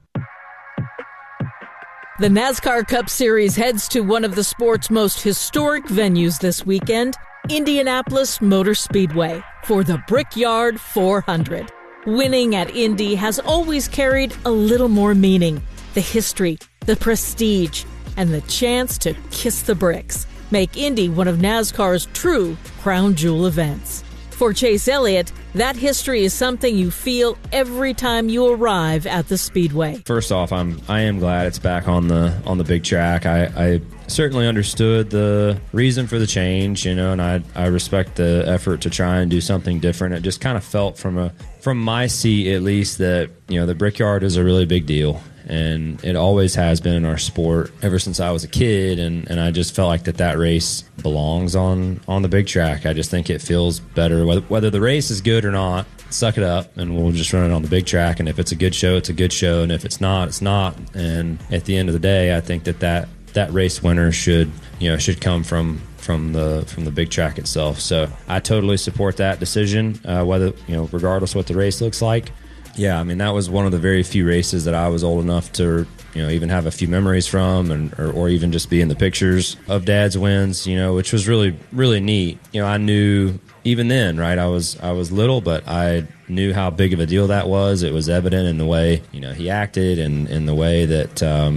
The NASCAR Cup Series heads to one of the sport's most historic venues this weekend, Indianapolis Motor Speedway, for the Brickyard 400. Winning at Indy has always carried a little more meaning. The history, the prestige, and the chance to kiss the bricks make Indy one of NASCAR's true crown jewel events. For Chase Elliott, that history is something you feel every time you arrive at the Speedway. First off, I am glad it's back on the big track. I certainly understood the reason for the change, and I respect the effort to try and do something different. It just kind of felt from my seat at least that the Brickyard is a really big deal. And it always has been in our sport ever since I was a kid, and I just felt like that race belongs on the big track. I just think it feels better. Whether the race is good or not, suck it up, and we'll just run it on the big track. And if it's a good show, it's a good show, and if it's not, it's not. And at the end of the day, I think that race winner should come from the big track itself. So I totally support that decision, regardless of what the race looks like. Yeah, I mean, that was one of the very few races that I was old enough to, even have a few memories from, or even just be in the pictures of Dad's wins, which was really, really neat. I knew even then, right? I was little, but I knew how big of a deal that was. It was evident in the way, he acted, and in the way that,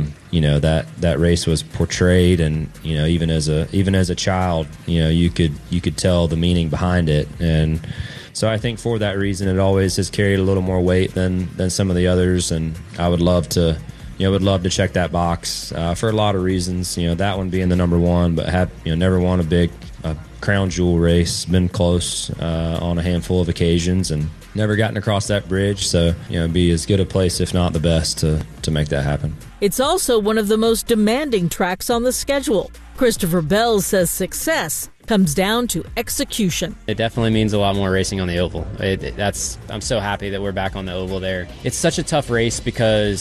that race was portrayed, and even as a child, you could tell the meaning behind it. And so I think for that reason, it always has carried a little more weight than some of the others, and I would love to check that box for a lot of reasons. That one being the number one, but have never won a big crown jewel race. Been close on a handful of occasions, and never gotten across that bridge. So be as good a place, if not the best, to make that happen. It's also one of the most demanding tracks on the schedule. Christopher Bell says success comes down to execution. It definitely means a lot more racing on the oval. I'm so happy that we're back on the oval there. It's such a tough race because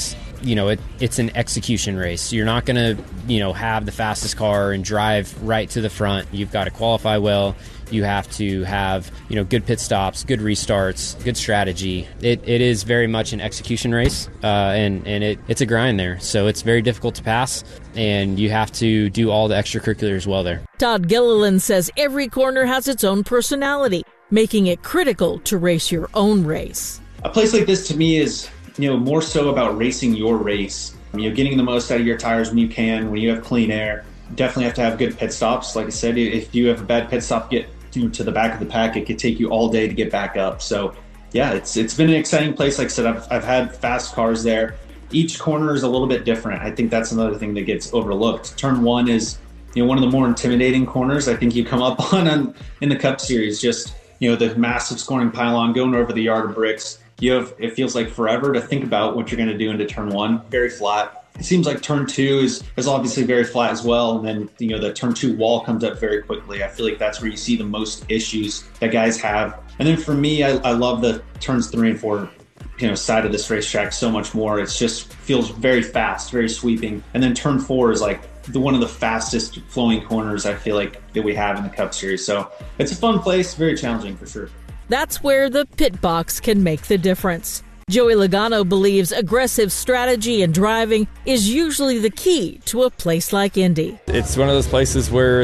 it's an execution race. You're not going to, have the fastest car and drive right to the front. You've got to qualify well. You have to have, good pit stops, good restarts, good strategy. It is very much an execution race, and it's a grind there. So it's very difficult to pass, and you have to do all the extracurriculars well there. Todd Gilliland says every corner has its own personality, making it critical to race your own race. A place like this to me is, more so about racing your race. Getting the most out of your tires when you can, when you have clean air. Definitely have to have good pit stops. Like I said, if you have a bad pit stop, get to the back of the pack, it could take you all day to get back up. So yeah, it's been an exciting place. Like I said, I've had fast cars there. Each corner is a little bit different. I think that's another thing that gets overlooked. Turn 1 is, one of the more intimidating corners I think you come up on in the Cup Series. Just, the massive scoring pylon going over the yard of bricks. It feels like forever to think about what you're going to do into turn 1. Very flat. It seems like turn 2 is obviously very flat as well. And then, the turn 2 wall comes up very quickly. I feel like that's where you see the most issues that guys have. And then for me, I love the turns 3 and 4, side of this racetrack so much more. It just feels very fast, very sweeping. And then turn 4 is like one of the fastest flowing corners I feel like that we have in the Cup Series. So it's a fun place, very challenging for sure. That's where the pit box can make the difference. Joey Logano believes aggressive strategy and driving is usually the key to a place like Indy. It's one of those places where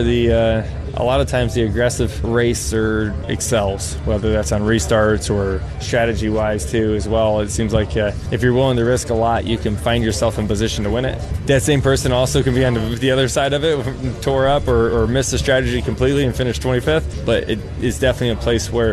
a lot of times the aggressive racer excels, whether that's on restarts or strategy-wise too as well. It seems like if you're willing to risk a lot, you can find yourself in position to win it. That same person also can be on the other side of it, tore up or miss the strategy completely and finish 25th. But it is definitely a place where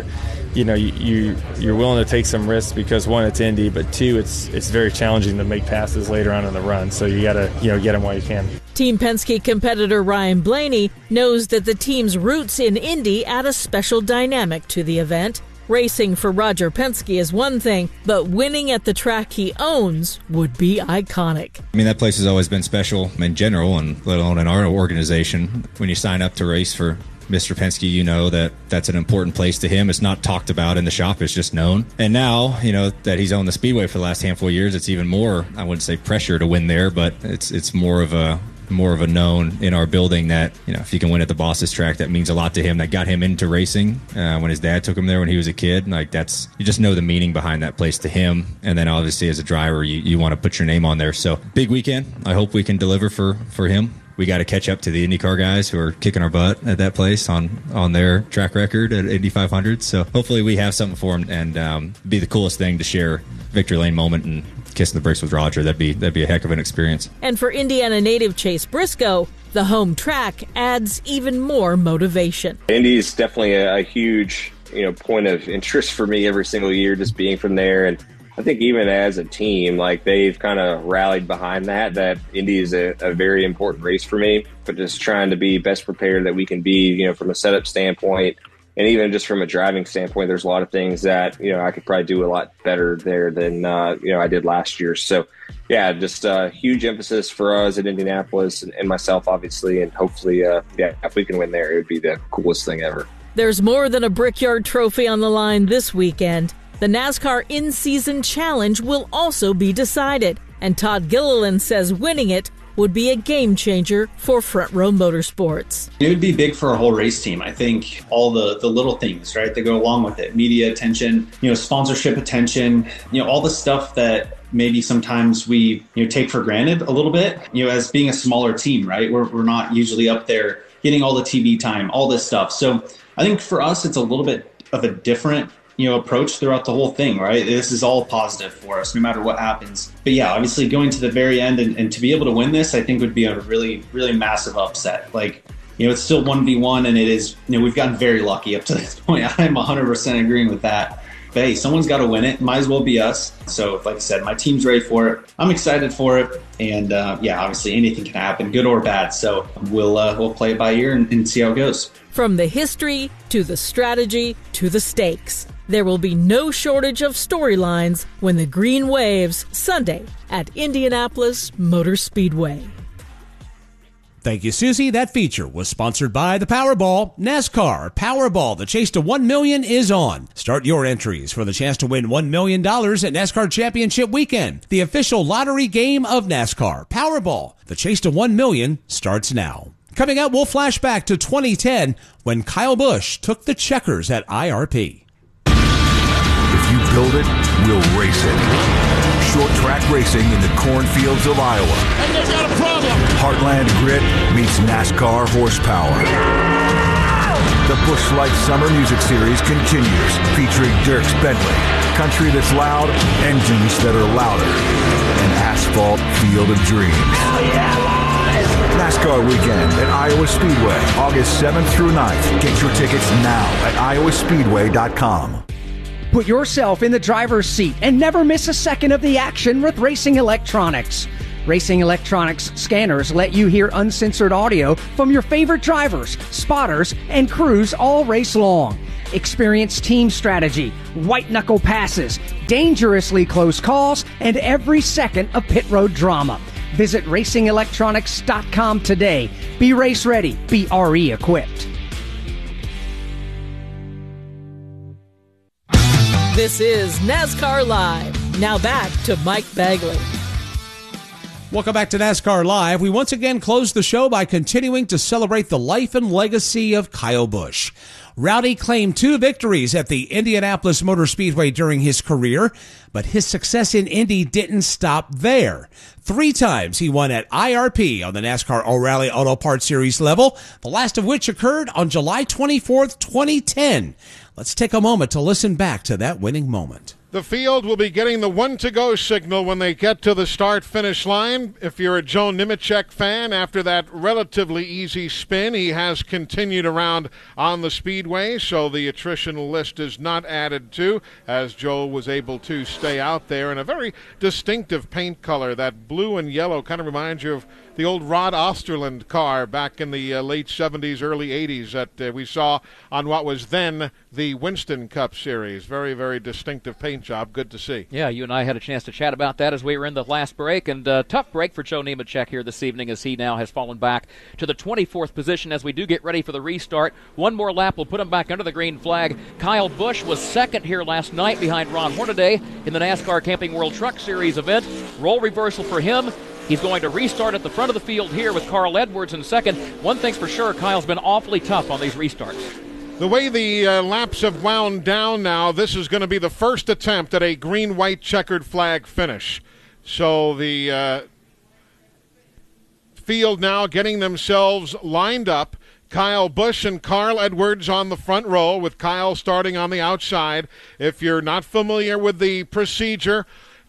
you're willing to take some risks because 1, it's Indy, but 2, it's very challenging to make passes later on in the run. So you got to get them while you can. Team Penske competitor Ryan Blaney knows that the team's roots in Indy add a special dynamic to the event. Racing for Roger Penske is one thing, but winning at the track he owns would be iconic. I mean, that place has always been special in general, and let alone in our organization. When you sign up to race for Mr. Penske, that's an important place to him. It's not talked about in the shop. It's just known. And now, that he's owned the Speedway for the last handful of years, it's even more, I wouldn't say pressure to win there, but it's more of a known in our building that, if you can win at the boss's track, that means a lot to him. That got him into racing when his dad took him there when he was a kid. Like you just know the meaning behind that place to him. And then obviously as a driver, you want to put your name on there. So big weekend. I hope we can deliver for him. We got to catch up to the IndyCar guys who are kicking our butt at that place on their track record at Indy 500. So hopefully we have something for him and be the coolest thing to share victory lane moment and kissing the bricks with Roger. That'd be a heck of an experience. And for Indiana native Chase Briscoe, the home track adds even more motivation. Indy is definitely a huge point of interest for me every single year, just being from there. And I think even as a team, they've kind of rallied behind that Indy is a very important race for me, but just trying to be best prepared that we can be, from a setup standpoint. And even just from a driving standpoint, there's a lot of things that, I could probably do a lot better there than, I did last year. So, yeah, just a huge emphasis for us at Indianapolis and myself, obviously. And hopefully, if we can win there, it would be the coolest thing ever. There's more than a Brickyard trophy on the line this weekend. The NASCAR In-Season Challenge will also be decided. And Todd Gilliland says winning it would be a game changer for Front Row Motorsports. It would be big for our whole race team. I think all the little things, right, that go along with it. Media attention, sponsorship attention, all the stuff that maybe sometimes we take for granted a little bit, as being a smaller team, right? We're not usually up there getting all the TV time, all this stuff. So I think for us, it's a little bit of a different approach throughout the whole thing, right? This is all positive for us, no matter what happens. But yeah, obviously going to the very end and to be able to win this, I think would be a really, really massive upset. It's still 1v1 and it is, we've gotten very lucky up to this point. I'm 100% agreeing with that. But hey, someone's got to win it. Might as well be us. So like I said, my team's ready for it. I'm excited for it. And obviously anything can happen, good or bad. So we'll play it by ear and see how it goes. From the history to the strategy to the stakes, there will be no shortage of storylines when the green waves Sunday at Indianapolis Motor Speedway. Thank you, Susie. That feature was sponsored by the Powerball. NASCAR Powerball. The chase to $1 million is on. Start your entries for the chance to win $1 million at NASCAR Championship Weekend, the official lottery game of NASCAR. Powerball. The chase to $1 million starts now. Coming up, we'll flash back to 2010 when Kyle Busch took the checkers at IRP. If you build it, we'll race it. Short track racing in the cornfields of Iowa. And they've got a problem. Heartland grit meets NASCAR horsepower. The Busch Light Summer Music Series continues, featuring Dierks Bentley, country that's loud, engines that are louder, an asphalt field of dreams. NASCAR Weekend at Iowa Speedway, August 7th through 9th. Get your tickets now at iowaspeedway.com. Put yourself in the driver's seat and never miss a second of the action with Racing Electronics. Racing Electronics scanners let you hear uncensored audio from your favorite drivers, spotters, and crews all race long. Experience team strategy, white-knuckle passes, dangerously close calls, and every second of pit road drama. Visit RacingElectronics.com today. Be race ready. Be RE equipped. This is NASCAR Live. Now back to Mike Bagley. Welcome back to NASCAR Live. We once again close the show by continuing to celebrate the life and legacy of Kyle Busch. Rowdy claimed 2 victories at the Indianapolis Motor Speedway during his career, but his success in Indy didn't stop there. 3 times he won at IRP on the NASCAR O'Reilly Auto Parts Series level, the last of which occurred on July 24th, 2010. Let's take a moment to listen back to that winning moment. The field will be getting the 1-to-go signal when they get to the start-finish line. If you're a Joe Nemechek fan, after that relatively easy spin, he has continued around on the speedway, so the attrition list is not added to, as Joe was able to stay out there in a very distinctive paint color. That blue and yellow kind of reminds you of the old Rod Osterland car back in the late 70s, early 80s that we saw on what was then the Winston Cup Series. Very, very distinctive paint job. Good to see. Yeah, you and I had a chance to chat about that as we were in the last break, and tough break for Joe Nemechek here this evening as he now has fallen back to the 24th position as we do get ready for the restart. One more lap will put him back under the green flag. Kyle Busch was second here last night behind Ron Hornaday in the NASCAR Camping World Truck Series event. Role reversal for him. He's going to restart at the front of the field here with Carl Edwards in second. One thing's for sure, Kyle's been awfully tough on these restarts. The way the laps have wound down now, this is going to be the first attempt at a green-white checkered flag finish. So the field now getting themselves lined up. Kyle Busch and Carl Edwards on the front row, with Kyle starting on the outside. If you're not familiar with the procedure,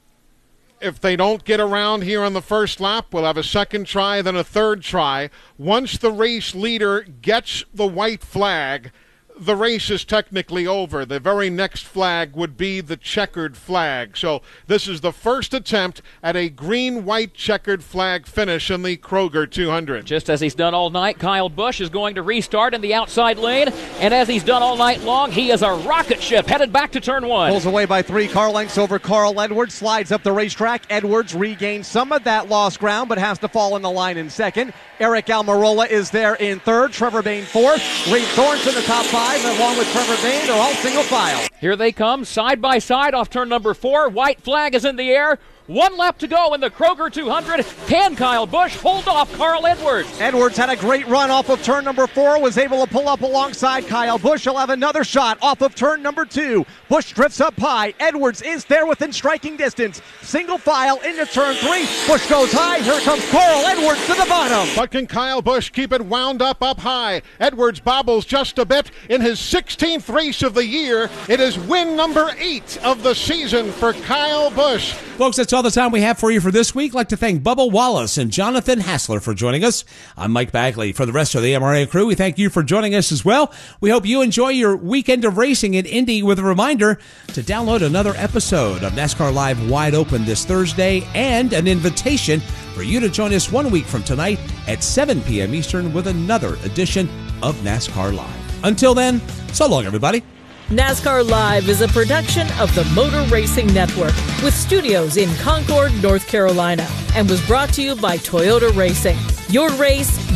if they don't get around here on the first lap, we'll have a second try, then a third try. Once the race leader gets the white flag, the race is technically over. The very next flag would be the checkered flag. So this is the first attempt at a green-white checkered flag finish in the Kroger 200. Just as he's done all night, Kyle Busch is going to restart in the outside lane, and as he's done all night long, he is a rocket ship headed back to turn 1. Pulls away by 3 car lengths over Carl Edwards, slides up the racetrack. Edwards regains some of that lost ground, but has to fall in the line in second. Eric Almirola is there in third, Trevor Bayne fourth, Reed Thornton in the top 5, along with Trevor Bayne. They're all single file. Here they come, side by side off turn number 4. White flag is in the air. 1 lap to go in the Kroger 200. Can Kyle Busch hold off Carl Edwards? Edwards had a great run off of turn number 4, was able to pull up alongside Kyle Busch. He'll have another shot off of turn number 2. Busch drifts up high. Edwards is there within striking distance. Single file into turn 3. Busch goes high. Here comes Carl Edwards to the bottom. But can Kyle Busch keep it wound up high? Edwards bobbles just a bit in his 16th race of the year. It is win number 8 of the season for Kyle Busch. Folks, that's all the time we have for you for this week. I'd like to thank Bubba Wallace and Jonathan Hassler for joining us. I'm Mike Bagley. For the rest of the MRA crew, we thank you for joining us as well. We hope you enjoy your weekend of racing in Indy, with a reminder to download another episode of NASCAR Live Wide Open this Thursday, and an invitation for you to join us 1 week from tonight at 7 p.m. Eastern with another edition of NASCAR Live. Until then, so long, everybody. NASCAR Live is a production of the Motor Racing Network with studios in Concord, North Carolina, and was brought to you by Toyota Racing. Your race,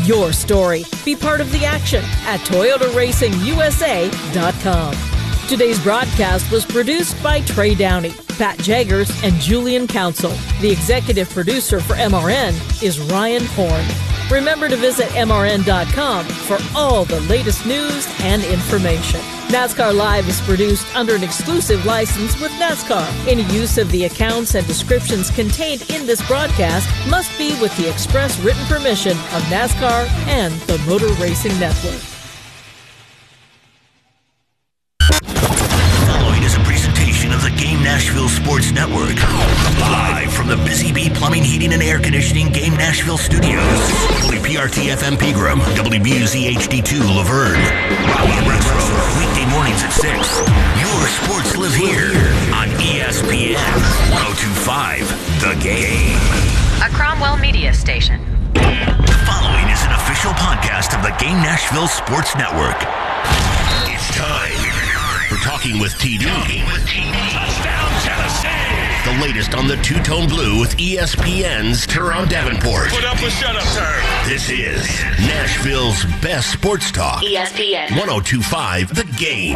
your story. Be part of the action at ToyotaRacingUSA.com. Today's broadcast was produced by Trey Downey, Pat Jaggers, and Julian Council. The executive producer for MRN is Ryan Horn. Remember to visit MRN.com for all the latest news and information. NASCAR Live is produced under an exclusive license with NASCAR. Any use of the accounts and descriptions contained in this broadcast must be with the express written permission of NASCAR and the Motor Racing Network. Following is a presentation of the Game Nashville Sports Network. Live from the Busy Bee Plumbing, Heating, and Air Conditioning Game Nashville Studios. WPRT FM Pegram, WBUZ HD2 Laverne. Rocky Retro, weekday mornings at 6. Your sports live here on ESPN 102.5 The Game. A Cromwell Media Station. The following is an official podcast of the Game Nashville Sports Network. It's time for Talking with TD. Touchdown, Tennessee! The latest on the two-tone blue with ESPN's Teron Davenport. Put up a shut-up term. This is Nashville's best sports talk. ESPN 102.5 The Game.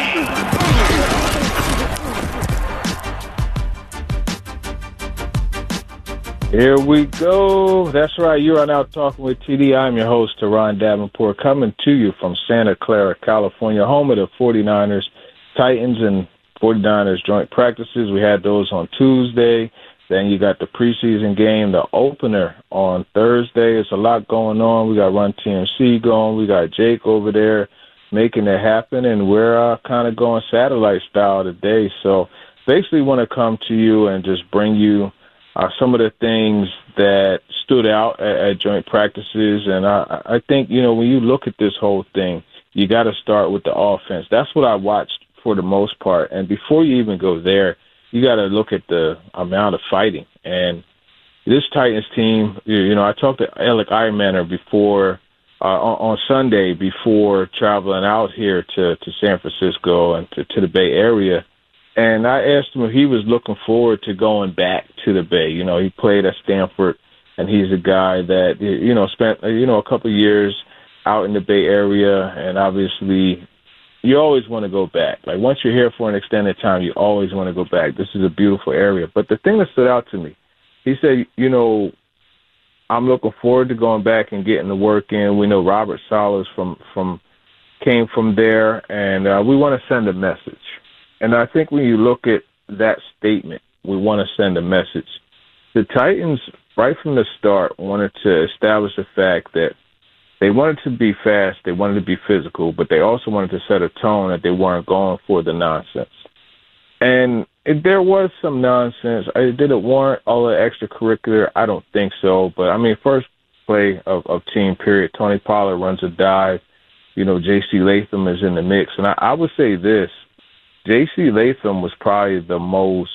Here we go. That's right. You are now Talking with TD. I'm your host, Teron Davenport, coming to you from Santa Clara, California, home of the 49ers, Titans, and 49ers joint practices. We had those on Tuesday. Then you got the preseason game, the opener on Thursday. It's a lot going on. We got Run TMC going. We got Jake over there making it happen, and we're kind of going satellite style today. So basically want to come to you and just bring you some of the things that stood out at joint practices. And I think, when you look at this whole thing, you got to start with the offense. That's what I watched for the most part. And before you even go there, you got to look at the amount of fighting. And this Titans team, I talked to Alec Eiermanner before on Sunday before traveling out here to San Francisco and to the BayArea. And I asked him if he was looking forward to going back to the Bay. He played at Stanford, and he's a guy that, spent, a couple of years out in the Bay Area. And obviously, you always want to go back. Like, once you're here for an extended time, you always want to go back. This is a beautiful area. But the thing that stood out to me, he said, I'm looking forward to going back and getting the work in. We know Robert Saleh came from there, and we want to send a message. And I think when you look at that statement, we want to send a message. The Titans, right from the start, wanted to establish the fact that they wanted to be fast, they wanted to be physical, but they also wanted to set a tone that they weren't going for the nonsense. And there was some nonsense. Did it warrant all the extracurricular? I don't think so. But, first play of team period, Tony Pollard runs a dive. J.C. Latham is in the mix. And I would say this. J.C. Latham was probably the most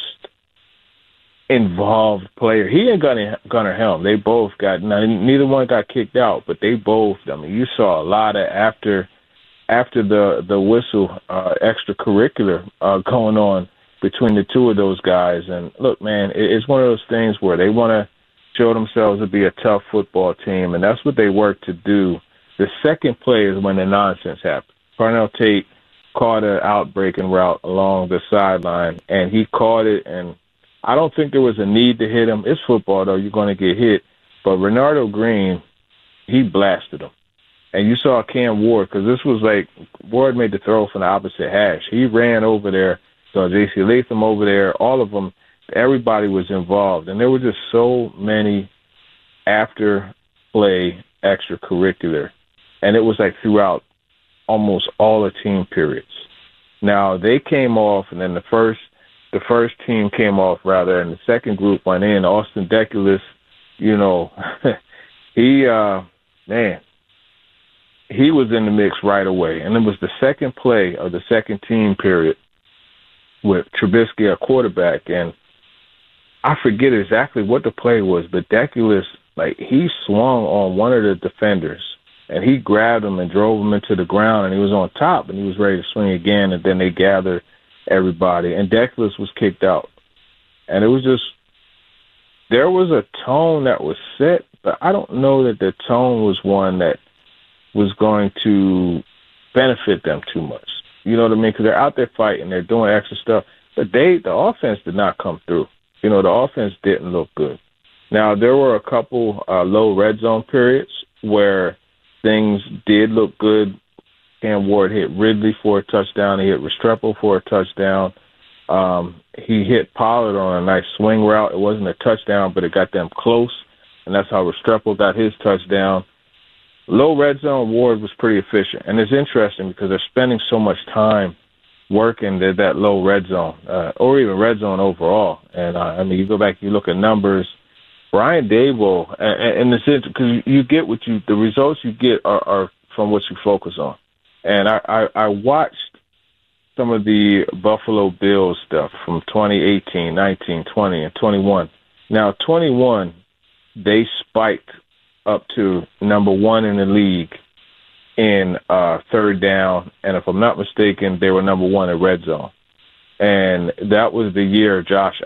involved player. He and Gunnar Helm, they both neither one got kicked out, but they both, you saw a lot of after the whistle extracurricular going on between the two of those guys. And look, man, it's one of those things where they want to show themselves to be a tough football team, and that's what they work to do. The second play is when the nonsense happened. Parnell Tate caught an outbreaking route along the sideline, and he caught it, and I don't think there was a need to hit him. It's football, though. You're going to get hit. But Renardo Green, he blasted him. And you saw Cam Ward, because this was like Ward made the throw from the opposite hash. He ran over there, saw J.C. Latham over there, all of them. Everybody was involved. And there were just so many after-play extracurricular. And it was like throughout almost all the team periods. Now, they came off, and then the first team came off, rather, and the second group went in. Austin Deculus, he was in the mix right away. And it was the second play of the second team period with Trubisky at quarterback. And I forget exactly what the play was, but Deculus, he swung on one of the defenders, and he grabbed him and drove him into the ground, and he was on top, and he was ready to swing again, and then they gathered everybody, and Deculus was kicked out. And it was just, there was a tone that was set but I don't know that the tone was one that was going to benefit them too much. You know what I mean? Because they're out there fighting, they're doing extra stuff, but the offense did not come through. You know, the offense didn't look good. Now, there were a couple low red zone periods where things did look good. Cam Ward hit Ridley for a touchdown. He hit Restrepo for a touchdown. He hit Pollard on a nice swing route. It wasn't a touchdown, but it got them close, and that's how Restrepo got his touchdown. Low red zone, Ward was pretty efficient. And it's interesting because they're spending so much time working that low red zone, or even red zone overall. And, I mean, you go back, you look at numbers, Brian Daboll, and the sense, because you get the results you get are from what you focus on. And I watched some of the Buffalo Bills stuff from 2018, 19, 20, and 21. Now, 21, they spiked up to number 1 in the league in third down, and if I'm not mistaken, they were number 1 in red zone. And that was the year Josh